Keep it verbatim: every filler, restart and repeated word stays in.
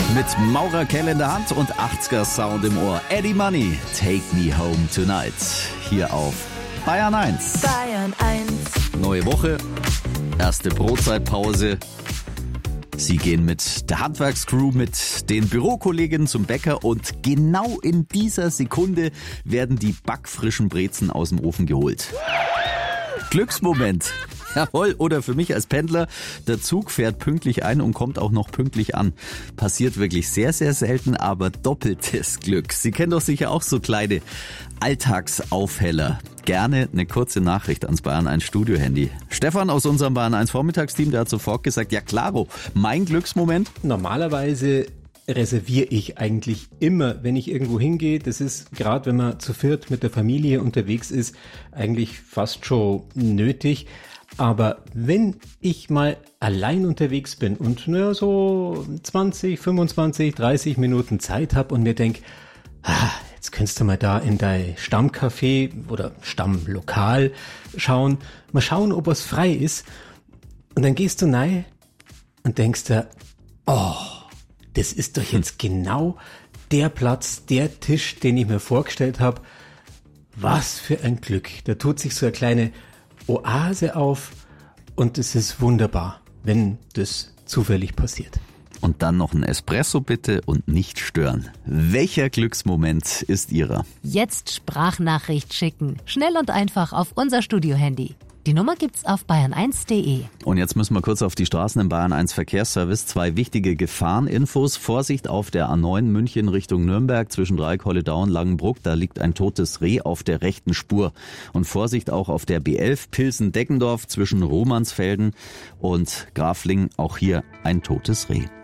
Mit Maurerkelle in der Hand und achtziger Sound im Ohr. Eddie Money, Take Me Home Tonight. Hier auf Bayern eins. Bayern eins. Neue Woche, erste Brotzeitpause. Sie gehen mit der Handwerkscrew, mit den Bürokolleginnen zum Bäcker und genau in dieser Sekunde werden die backfrischen Brezen aus dem Ofen geholt. Glücksmoment. Jawohl, oder für mich als Pendler, der Zug fährt pünktlich ein und kommt auch noch pünktlich an. Passiert wirklich sehr, sehr selten, aber doppeltes Glück. Sie kennen doch sicher auch so kleine Alltagsaufheller. Gerne eine kurze Nachricht ans Bayern eins Studio-Handy. Stefan aus unserem Bayern eins Vormittagsteam, der hat sofort gesagt, ja klaro, mein Glücksmoment. Normalerweise reserviere ich eigentlich immer, wenn ich irgendwo hingehe. Das ist, gerade wenn man zu viert mit der Familie unterwegs ist, eigentlich fast schon nötig. Aber wenn ich mal allein unterwegs bin und nur so zwanzig, fünfundzwanzig, dreißig Minuten Zeit habe und mir denke, ah, jetzt könntest du mal da in dein Stammcafé oder Stammlokal schauen, mal schauen, ob was frei ist. Und dann gehst du rein und denkst dir, oh, das ist doch jetzt genau der Platz, der Tisch, den ich mir vorgestellt habe. Was für ein Glück. Da tut sich so eine kleine Oase auf und es ist wunderbar, wenn das zufällig passiert. Und dann noch ein Espresso bitte und nicht stören. Welcher Glücksmoment ist Ihrer? Jetzt Sprachnachricht schicken. Schnell und einfach auf unser Studio-Handy. Die Nummer gibt's auf bayern eins punkt de. Und jetzt müssen wir kurz auf die Straßen im Bayern eins Verkehrsservice. Zwei wichtige Gefahreninfos. Vorsicht auf der A neun München Richtung Nürnberg zwischen Dreieck-Holledau und Langenbruck. Da liegt ein totes Reh auf der rechten Spur. Und Vorsicht auch auf der B elf Pilsen-Deggendorf zwischen Romansfelden und Grafling. Auch hier ein totes Reh.